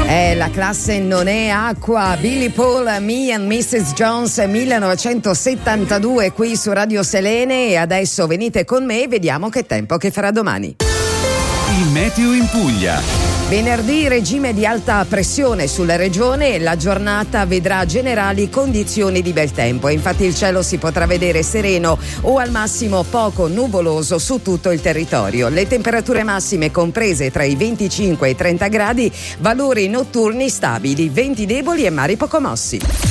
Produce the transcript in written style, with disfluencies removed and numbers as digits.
La classe non è acqua. Billy Paul, Me and Mrs. Jones, 1972, qui su Radio Selene. E adesso venite con me e vediamo che tempo che farà domani. Il meteo in Puglia. Venerdì regime di alta pressione sulla regione e la giornata vedrà generali condizioni di bel tempo. Infatti il cielo si potrà vedere sereno o al massimo poco nuvoloso su tutto il territorio. Le temperature massime comprese tra i 25 e i 30 gradi, valori notturni stabili, venti deboli e mari poco mossi.